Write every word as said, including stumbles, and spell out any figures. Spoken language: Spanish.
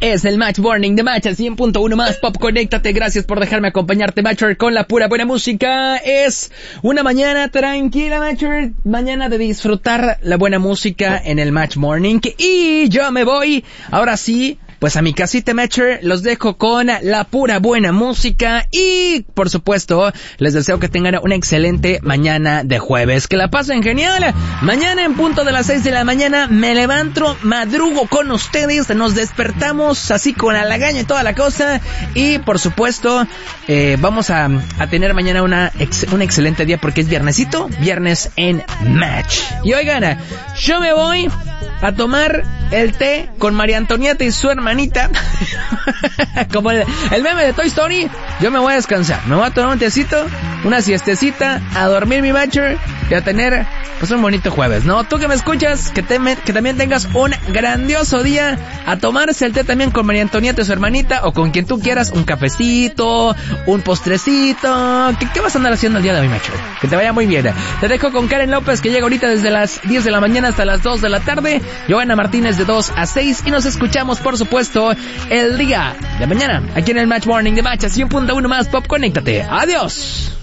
es el Match Morning de Match, al cien punto uno más Pop. Conéctate, gracias por dejarme acompañarte, Matcher, con la pura buena música. Es una mañana tranquila, Matcher, mañana de disfrutar la buena música en el Match Morning. Y yo me voy, ahora sí, pues a mi casita, Matcher, los dejo con la pura buena música y, por supuesto, les deseo que tengan una excelente mañana de jueves. Que la pasen genial. Mañana en punto de las seis de la mañana me levanto, madrugo con ustedes, nos despertamos así con la lagaña y toda la cosa. Y, por supuesto, eh, vamos a, a tener mañana una ex, un excelente día porque es viernesito, viernes en Match. Y oigan, yo me voy a tomar el té con María Antonieta y su hermanita. Como el, el meme de Toy Story. Yo me voy a descansar, me voy a tomar un tecito, una siestecita, a dormir mi Matcher y a tener pues un bonito jueves, ¿no? Tú que me escuchas, que, te, que también tengas un grandioso día, a tomarse el té también con María Antonieta y su hermanita, o con quien tú quieras, un cafecito, un postrecito. ¿Qué, qué vas a andar haciendo el día de hoy, Matcher? Que te vaya muy bien. Te dejo con Karen López, que llega ahorita desde las diez de la mañana hasta las dos de la tarde. Joana Martínez de dos a seis y nos escuchamos, por supuesto, el día de mañana aquí en el Match Morning de Match, cien punto uno más Pop. Conéctate. Adiós.